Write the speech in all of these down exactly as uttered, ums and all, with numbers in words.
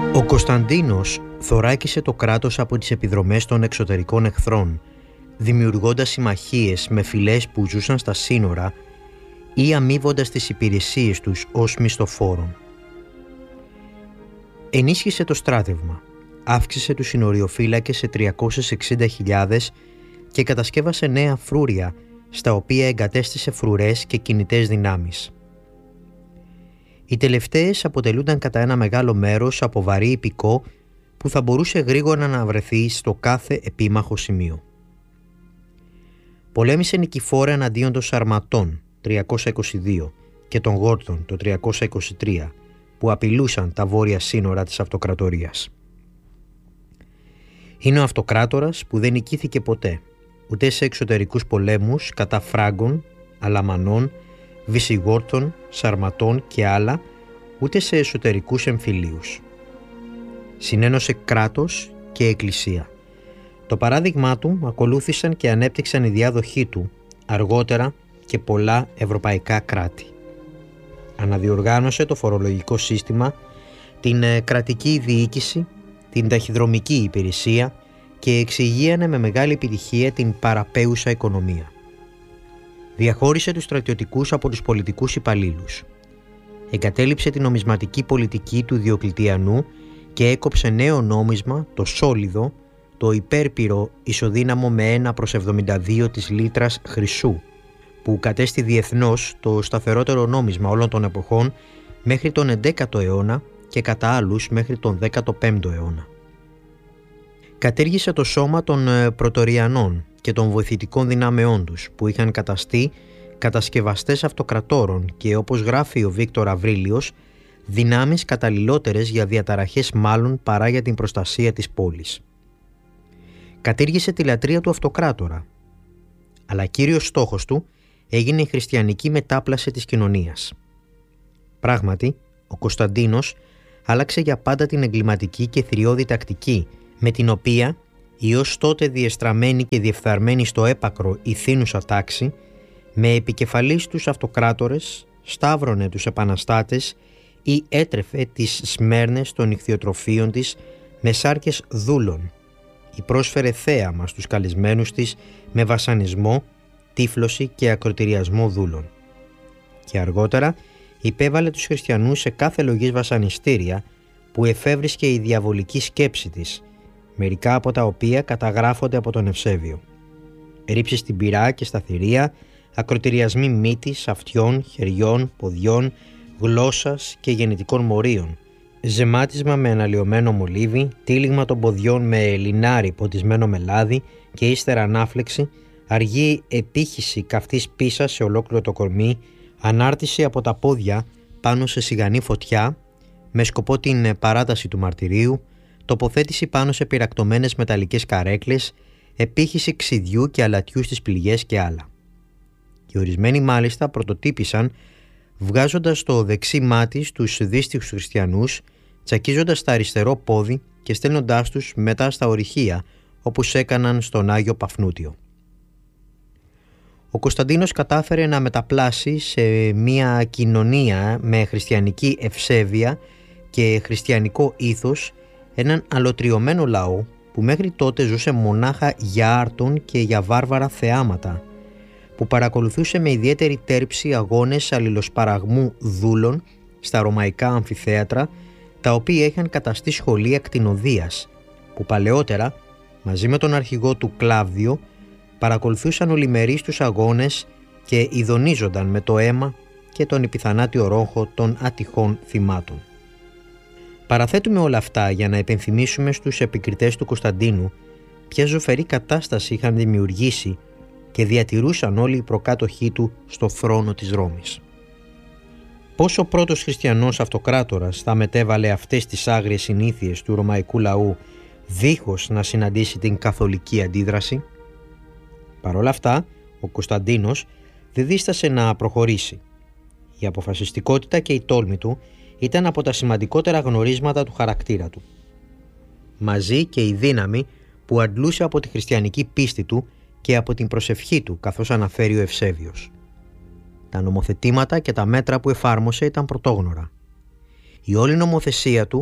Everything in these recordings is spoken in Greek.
Ο Κωνσταντίνος θωράκισε το κράτος από τις επιδρομές των εξωτερικών εχθρών, δημιουργώντας συμμαχίες με φυλές που ζούσαν στα σύνορα ή αμείβοντας τις υπηρεσίες τους ως μισθοφόρων. Ενίσχυσε το στράτευμα, αύξησε τους συνοριοφύλακες σε τριακόσιες εξήντα χιλιάδες και κατασκεύασε νέα φρούρια, στα οποία εγκατέστησε φρουρές και κινητές δυνάμεις. Οι τελευταίες αποτελούνταν κατά ένα μεγάλο μέρος από βαρύ ιππικό που θα μπορούσε γρήγορα να βρεθεί στο κάθε επίμαχο σημείο. Πολέμησε νικηφόρα εναντίον των Σαρματών τριακόσια είκοσι δύο και των Γόρτων το τριακόσια είκοσι τρία, που απειλούσαν τα βόρεια σύνορα της αυτοκρατορίας. Είναι ο αυτοκράτορας που δεν νικήθηκε ποτέ, ούτε σε εξωτερικούς πολέμους κατά Φράγκων, Αλαμανών, Βυσιγόρτων, Σαρματών και άλλα, ούτε σε εσωτερικούς εμφυλίους. Συνένωσε κράτος και εκκλησία. Το παράδειγμά του ακολούθησαν και ανέπτυξαν οι διάδοχοί του, αργότερα και πολλά ευρωπαϊκά κράτη. Αναδιοργάνωσε το φορολογικό σύστημα, την κρατική διοίκηση, την ταχυδρομική υπηρεσία και εξηγίανε με μεγάλη επιτυχία την παραπέουσα οικονομία. Διαχώρισε τους στρατιωτικούς από τους πολιτικούς υπαλλήλους. Εγκατέλειψε την νομισματική πολιτική του Διοκλητιανού και έκοψε νέο νόμισμα, το σόλιδο, το υπέρπυρο ισοδύναμο με ένα προς εβδομήντα δύο της λίτρας χρυσού, που κατέστη διεθνώς το σταθερότερο νόμισμα όλων των εποχών μέχρι τον εντέκατο αιώνα και κατά άλλους μέχρι τον δέκατο πέμπτο αιώνα. Κατήργησε το σώμα των πρωτοριανών και των βοηθητικών δυνάμεών τους, που είχαν καταστεί κατασκευαστές αυτοκρατόρων και, όπως γράφει ο Βίκτορ Αβρίλιος, δυνάμεις καταλληλότερες για διαταραχές μάλλον παρά για την προστασία της πόλης. Κατήργησε τη λατρεία του αυτοκράτορα, αλλά κύριος στόχος του έγινε η χριστιανική μετάπλαση της κοινωνίας. Πράγματι, ο Κωνσταντίνος άλλαξε για πάντα την εγκληματική και θηριώδη τακτική, με την οποία η ως τότε διεστραμμένη και διεφθαρμένη στο έπακρο ηθήνουσα τάξη, με επικεφαλής τους αυτοκράτορες, σταύρωνε τους επαναστάτες ή έτρεφε τις σμέρνες των ιχθυοτροφίων της με σάρκες δούλων ή πρόσφερε θέαμα στους καλεσμένους της με βασανισμό, τύφλωση και ακροτηριασμό δούλων. Και αργότερα υπέβαλε τους χριστιανούς σε κάθε λογής βασανιστήρια που εφεύρισκε η διαβολική σκέψη της, μερικά από τα οποία καταγράφονται από τον Ευσέβιο. Ρήψεις στην πυρά και στα θηρία, ακροτηριασμοί μύτης, αυτιών, χεριών, ποδιών, γλώσσας και γεννητικών μορίων, ζεμάτισμα με αναλιωμένο μολύβι, τύλιγμα των ποδιών με λινάρι ποτισμένο με λάδι και ύστερα ανάφλεξη, αργή επίχυση καυτής πίσας σε ολόκληρο το κορμί, ανάρτηση από τα πόδια πάνω σε σιγανή φωτιά με σκοπό την παράταση του μαρτυρίου, τοποθέτηση πάνω σε πυρακτωμένες μεταλλικές καρέκλες, επίχυση ξυδιού και αλατιού στις πληγές και άλλα. Και ορισμένοι μάλιστα πρωτοτύπησαν βγάζοντας στο δεξί μάτι στους δύστιχους χριστιανούς, τσακίζοντας τα αριστερό πόδι και στέλνοντάς τους μετά στα ορυχεία, όπως έκαναν στον Άγιο Παφνούτιο. Ο Κωνσταντίνος κατάφερε να μεταπλάσει σε μια κοινωνία με χριστιανική ευσέβεια και χριστιανικό ήθος έναν αλωτριωμένο λαό που μέχρι τότε ζούσε μονάχα για άρτων και για βάρβαρα θεάματα, που παρακολουθούσε με ιδιαίτερη τέρψη αγώνες αλληλοσπαραγμού δούλων στα ρωμαϊκά αμφιθέατρα, τα οποία είχαν καταστεί σχολεία κτηνοδείας, που παλαιότερα, μαζί με τον αρχηγό του Κλάβδιο, παρακολουθούσαν ολημερείς τους αγώνες και ειδονίζονταν με το αίμα και τον επιθανάτιο ρόχο των ατυχών θυμάτων. Παραθέτουμε όλα αυτά για να επενθυμίσουμε στους επικριτές του Κωνσταντίνου ποια ζωφερή κατάσταση είχαν δημιουργήσει και διατηρούσαν όλοι οι προκάτοχοί του στο θρόνο της Ρώμης. Πώς ο πρώτος χριστιανός αυτοκράτορας θα μετέβαλε αυτές τις άγριες συνήθειες του ρωμαϊκού λαού δίχως να συναντήσει την καθολική αντίδραση? Παρ' όλα αυτά, ο Κωνσταντίνος δεν δίστασε να προχωρήσει. Η αποφασιστικότητα και η τόλμη του ήταν από τα σημαντικότερα γνωρίσματα του χαρακτήρα του. Μαζί και η δύναμη που αντλούσε από τη χριστιανική πίστη του και από την προσευχή του, καθώς αναφέρει ο Ευσέβιος. Τα νομοθετήματα και τα μέτρα που εφάρμοσε ήταν πρωτόγνωρα. Η όλη νομοθεσία του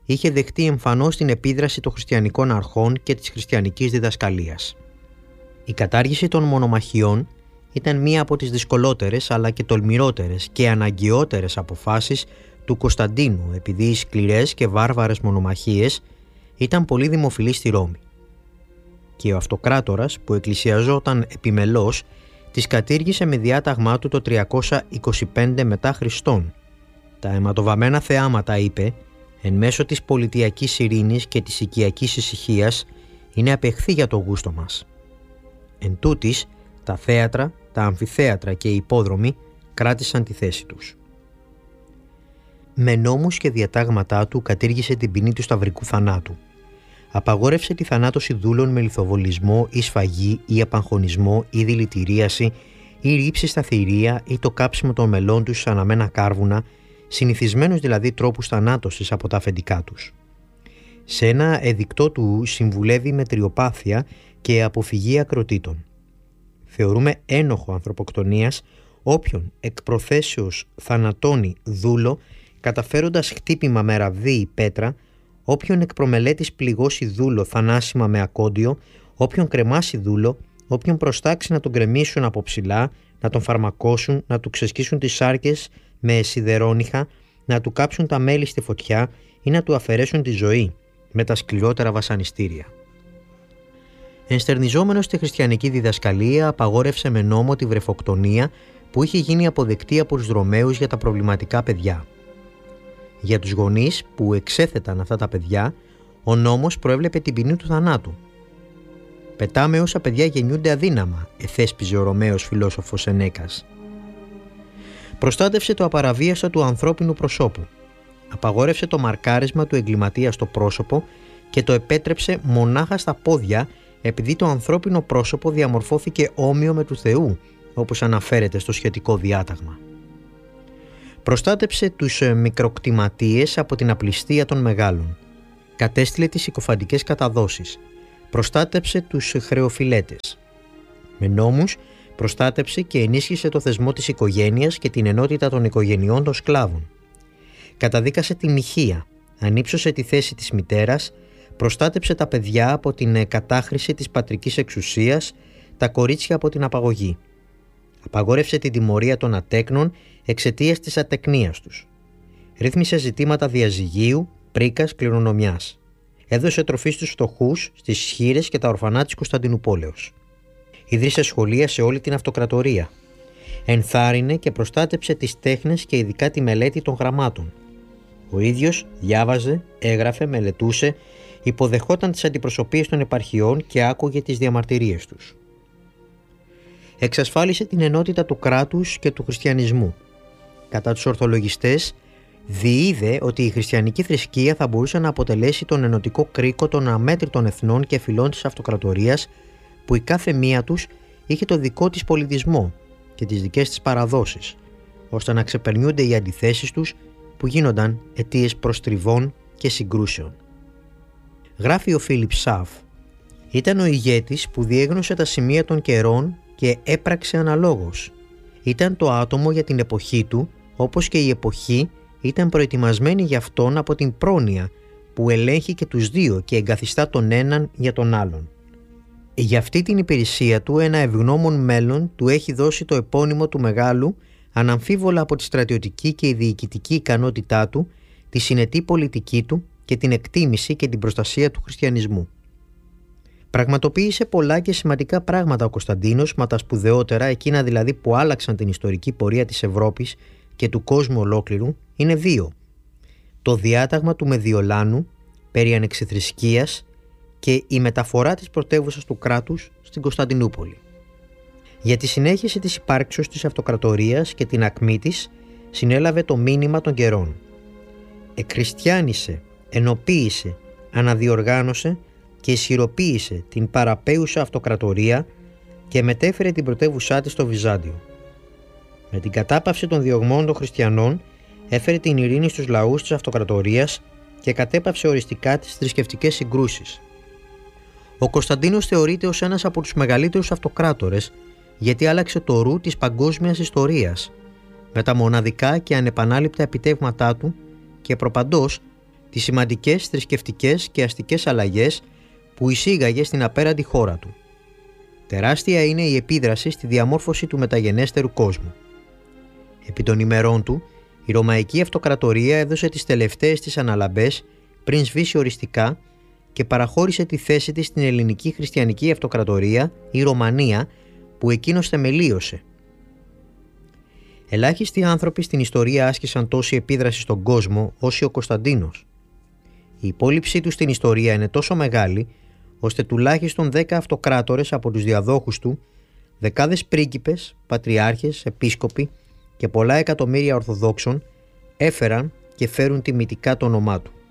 είχε δεχτεί εμφανώς την επίδραση των χριστιανικών αρχών και της χριστιανικής διδασκαλίας. Η κατάργηση των μονομαχιών ήταν μία από τις δυσκολότερες αλλά και τολμηρότερες και αναγκαιότερες αποφάσεις του Κωνσταντίνου, επειδή οι σκληρές και βάρβαρες μονομαχίες ήταν πολύ δημοφιλείς στη Ρώμη. Και ο αυτοκράτορας, που εκκλησιαζόταν επιμελώς, τις κατήργησε με διάταγμά του το τριακόσια είκοσι πέντε μετά Χριστόν. Τα αιματοβαμμένα θεάματα, είπε, εν μέσω της πολιτιακής ειρήνης και της οικιακής ησυχίας, είναι απεχθή για το γούστο μας. Εν τούτης, τα θέατρα, τα αμφιθέατρα και οι υπόδρομοι κράτησαν τη θέση τους. Με νόμους και διατάγματά του κατήργησε την ποινή του σταυρικού θανάτου. Απαγόρευσε τη θανάτωση δούλων με λιθοβολισμό ή σφαγή ή απαγχωνισμό ή δηλητηρίαση ή ρήψη στα θηρία ή το κάψιμο των μελών τους σαν αναμένα κάρβουνα, συνηθισμένους δηλαδή τρόπους θανάτωσης από τα αφεντικά τους. Σε ένα εδικτό του συμβουλεύει με τριοπάθεια και αποφυγή ακροτήτων. Θεωρούμε ένοχο ανθρωποκτονίας όποιον εκ προθέσεως θανατώνει δούλο, καταφέροντας χτύπημα με ραβδί ή πέτρα, όποιον εκ προμελέτης πληγώσει δούλο θανάσιμα με ακόντιο, όποιον κρεμάσει δούλο, όποιον προστάξει να τον κρεμίσουν από ψηλά, να τον φαρμακώσουν, να του ξεσκίσουν τις σάρκες με σιδερόνυχα, να του κάψουν τα μέλη στη φωτιά ή να του αφαιρέσουν τη ζωή με τα σκληρότερα βασανιστήρια. Ενστερνιζόμενος στη χριστιανική διδασκαλία, απαγόρευσε με νόμο τη βρεφοκτονία που είχε γίνει αποδεκτή από τους Ρωμαίους για τα προβληματικά παιδιά. Για τους γονείς που εξέθεταν αυτά τα παιδιά, ο νόμος προέβλεπε την ποινή του θανάτου. «Πετάμε όσα παιδιά γεννιούνται αδύναμα», εθέσπιζε ο Ρωμαίος φιλόσοφος Σενέκας. Προστάτευσε το απαραβίαστο του ανθρώπινου προσώπου. Απαγόρευσε το μαρκάρισμα του εγκληματία στο πρόσωπο και το επέτρεψε μονάχα στα πόδια, επειδή το ανθρώπινο πρόσωπο διαμορφώθηκε όμοιο με του Θεού, όπως αναφέρεται στο σχετικό διάταγμα. Προστάτεψε τους μικροκτηματίες από την απληστία των μεγάλων. Κατέστειλε τις συκοφαντικές καταδόσεις. Προστάτεψε τους χρεοφιλέτες. Με νόμους προστάτεψε και ενίσχυσε το θεσμό της οικογένειας και την ενότητα των οικογενειών των σκλάβων. Καταδίκασε τη μοιχεία, ανύψωσε τη θέση της μητέρας, προστάτεψε τα παιδιά από την κατάχρηση της πατρικής εξουσίας, τα κορίτσια από την απαγωγή. Απαγόρευσε την τιμωρία των ατέκνων εξαιτίας της ατεκνίας τους. Ρύθμισε ζητήματα διαζυγίου, πρίκας, κληρονομιάς. Έδωσε τροφή στους φτωχούς, στις χήρες και τα ορφανά της Κωνσταντινουπόλεως. Ίδρυσε σχολεία σε όλη την αυτοκρατορία. Ενθάρρυνε και προστάτεψε τις τέχνες και ειδικά τη μελέτη των γραμμάτων. Ο ίδιος διάβαζε, έγραφε, μελετούσε, υποδεχόταν τις αντιπροσωπείες των επαρχιών και άκουγε τις διαμαρτυρίες τους. Εξασφάλισε την ενότητα του κράτους και του χριστιανισμού. Κατά τους ορθολογιστές, διείδε ότι η χριστιανική θρησκεία θα μπορούσε να αποτελέσει τον ενωτικό κρίκο των αμέτρητων εθνών και φυλών της αυτοκρατορίας, που η κάθε μία τους είχε το δικό της πολιτισμό και τις δικές της παραδόσεις, ώστε να ξεπερνιούνται οι αντιθέσεις τους που γίνονταν αιτίες προστριβών και συγκρούσεων. Γράφει ο Φίλιπ Σαφ, ήταν ο ηγέτης που διέγνωσε τα σημεία των καιρών και έπραξε αναλόγως. Ήταν το άτομο για την εποχή του, όπως και η εποχή ήταν προετοιμασμένη για αυτόν από την πρόνοια που ελέγχει και τους δύο και εγκαθιστά τον έναν για τον άλλον. Για αυτή την υπηρεσία του ένα ευγνώμων μέλλον του έχει δώσει το επώνυμο του μεγάλου, αναμφίβολα από τη στρατιωτική και η διοικητική ικανότητά του, τη συνετή πολιτική του και την εκτίμηση και την προστασία του χριστιανισμού. Πραγματοποίησε πολλά και σημαντικά πράγματα ο Κωνσταντίνος, μα τα σπουδαιότερα, εκείνα δηλαδή που άλλαξαν την ιστορική πορεία της Ευρώπης και του κόσμου ολόκληρου, είναι δύο. Το διάταγμα του Μεδιολάνου περί ανεξιθρησκείας και η μεταφορά της πρωτεύουσας του κράτους στην Κωνσταντινούπολη. Για τη συνέχιση της υπάρξεως της αυτοκρατορίας και την ακμή της συνέλαβε το μήνυμα των καιρών. Εκχριστιάνισε, ενοποίησε, αναδιοργάνωσε και ισχυροποίησε την παραπέουσα αυτοκρατορία και μετέφερε την πρωτεύουσά της στο Βυζάντιο. Με την κατάπαυση των διωγμών των χριστιανών έφερε την ειρήνη στους λαούς της αυτοκρατορίας και κατέπαυσε οριστικά τις θρησκευτικές συγκρούσεις. Ο Κωνσταντίνος θεωρείται ως ένας από τους μεγαλύτερους αυτοκράτορες, γιατί άλλαξε το ρου της παγκόσμιας ιστορίας με τα μοναδικά και ανεπανάληπτα επιτεύγματά του και προπαντός τις σημαντικές θρησκευτικές και αστικές αλλαγές που εισήγαγε στην απέραντη χώρα του. Τεράστια είναι η επίδραση στη διαμόρφωση του μεταγενέστερου κόσμου. Επί των ημερών του, η Ρωμαϊκή Αυτοκρατορία έδωσε τις τελευταίες της αναλαμπές πριν σβήσει οριστικά και παραχώρησε τη θέση της στην Ελληνική Χριστιανική Αυτοκρατορία, η Ρωμανία, που εκείνος θεμελίωσε. Ελάχιστοι άνθρωποι στην ιστορία άσκησαν τόση επίδραση στον κόσμο όσοι ο Κωνσταντίνος. Η υπόλοιψή του στην ιστορία είναι τόσο μεγάλη, ώστε τουλάχιστον δέκα αυτοκράτορες από τους διαδόχους του, δεκάδες πρίγκιπες, πατριάρχες, επίσκοποι και πολλά εκατομμύρια Ορθοδόξων έφεραν και φέρουν τιμητικά το όνομά του.